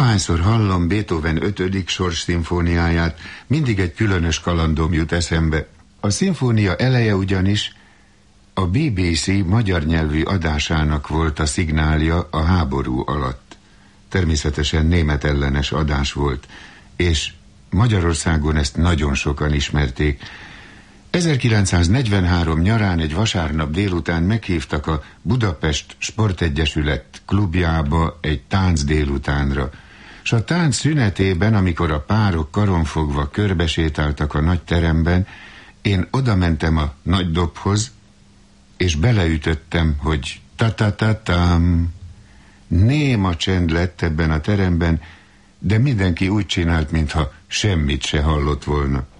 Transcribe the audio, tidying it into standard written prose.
Ahányszor hallom Beethoven 5. sorsszimfóniáját, mindig egy különös kalandom jut eszembe. A szimfónia eleje ugyanis a BBC magyar nyelvű adásának volt a szignálja a háború alatt. Természetesen német ellenes adás volt, és Magyarországon ezt nagyon sokan ismerték. 1943 nyarán egy vasárnap délután meghívtak a Budapest Sportegyesület klubjába egy tánc délutánra, s a tánc szünetében, amikor a párok karonfogva körbesétáltak a nagy teremben, én odamentem a nagy dobhoz, és beleütöttem, hogy ta-ta-ta-tam. Néma csend lett ebben a teremben, de mindenki úgy csinált, mintha semmit se hallott volna.